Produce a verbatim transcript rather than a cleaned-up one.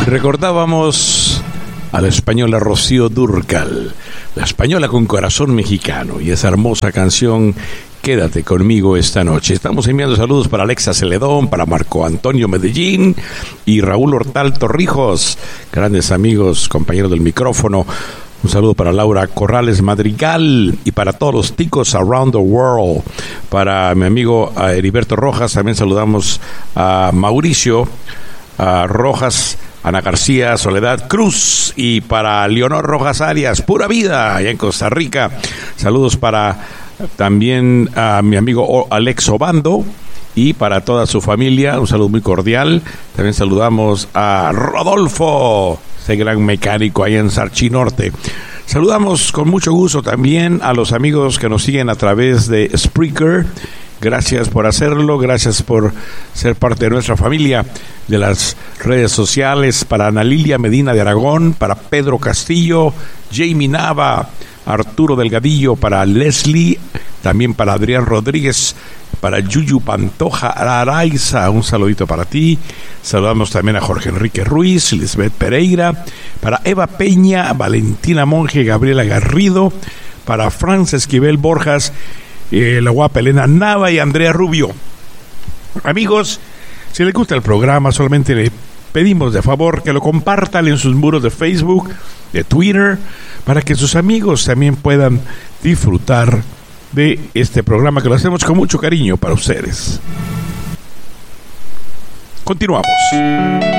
Recordábamos a la española Rocío Dúrcal, la española con corazón mexicano, y esa hermosa canción Quédate conmigo esta noche. Estamos enviando saludos para Alexa Celedón, para Marco Antonio Medellín y Raúl Hortal Torrijos, grandes amigos, compañeros del micrófono. Un saludo para Laura Corrales Madrigal y para todos los ticos around the world. Para mi amigo Heriberto Rojas, también saludamos a Mauricio a Rojas, Ana García, Soledad Cruz, y para Leonor Rojas Arias, pura vida, allá en Costa Rica. Saludos para también a mi amigo Alex Obando y para toda su familia, un saludo muy cordial. También saludamos a Rodolfo, ese gran mecánico ahí en Sarchi Norte. Saludamos con mucho gusto también a los amigos que nos siguen a través de Spreaker. Gracias por hacerlo, gracias por ser parte de nuestra familia de las redes sociales. Para Ana Lilia Medina de Aragón, para Pedro Castillo, Jamie Nava, Arturo Delgadillo, para Leslie, también para Adrián Rodríguez, para Yuyu Pantoja Araiza, un saludito para ti. Saludamos también a Jorge Enrique Ruiz, Lisbeth Pereira, para Eva Peña, Valentina Monge, Gabriela Garrido, para Franz Esquivel Borjas, eh, la guapa Elena Nava y Andrea Rubio. Amigos, si les gusta el programa, solamente le pedimos de favor que lo compartan en sus muros de Facebook, de Twitter, para que sus amigos también puedan disfrutar de este programa que lo hacemos con mucho cariño para ustedes. Continuamos.